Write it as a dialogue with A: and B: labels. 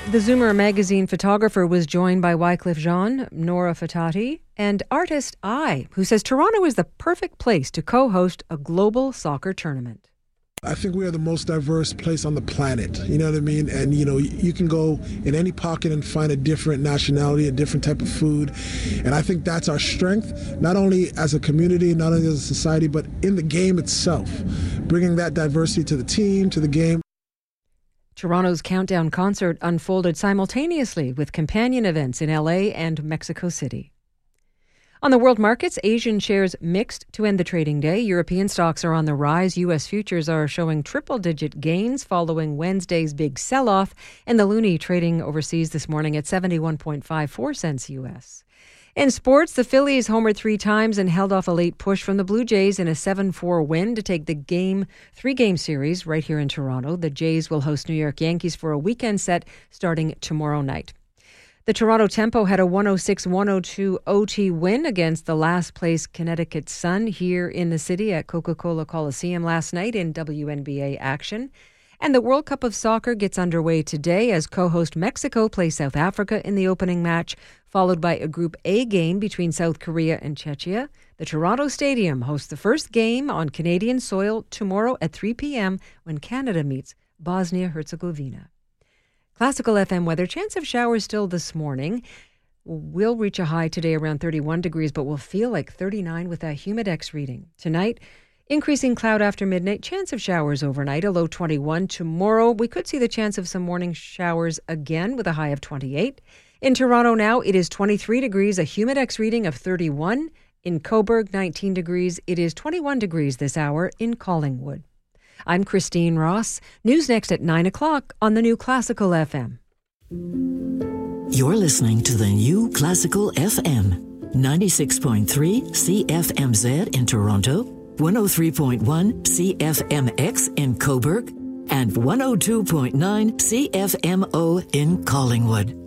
A: The Zoomer magazine photographer was joined by Wycliffe Jean, Nora Fatati, and artist I, who says Toronto is the perfect place to co-host a global soccer tournament.
B: I think we are the most diverse place on the planet, you know what I mean? And, you know, you can go in any pocket and find a different nationality, a different type of food. And I think that's our strength, not only as a community, not only as a society, but in the game itself, bringing that diversity to the team, to the game.
A: Toronto's Countdown concert unfolded simultaneously with companion events in LA and Mexico City. On the world markets, Asian shares mixed to end the trading day. European stocks are on the rise. U.S. futures are showing triple-digit gains following Wednesday's big sell-off, and the loonie trading overseas this morning at 71.54 cents U.S. In sports, the Phillies homered 3 times and held off a late push from the Blue Jays in a 7-4 win to take the 3-game series right here in Toronto. The Jays will host New York Yankees for a weekend set starting tomorrow night. The Toronto Tempo had a 106-102 OT win against the last-place Connecticut Sun here in the city at Coca-Cola Coliseum last night in WNBA action. And the World Cup of Soccer gets underway today as co-host Mexico plays South Africa in the opening match, followed by a Group A game between South Korea and Czechia. The Toronto Stadium hosts the first game on Canadian soil tomorrow at 3 p.m. when Canada meets Bosnia-Herzegovina. Classical FM weather, chance of showers still this morning. We'll reach a high today around 31 degrees, but we'll feel like 39 with that humidex reading. Tonight, increasing cloud after midnight, chance of showers overnight, a low 21. Tomorrow, we could see the chance of some morning showers again with a high of 28. In Toronto now, it is 23 degrees, a humidex reading of 31. In Cobourg, 19 degrees. It is 21 degrees this hour in Collingwood. I'm Christine Ross. News next at 9 o'clock on the new Classical FM.
C: You're listening to the new Classical FM. 96.3 CFMZ in Toronto, 103.1 CFMX in Cobourg, and 102.9 CFMO in Collingwood.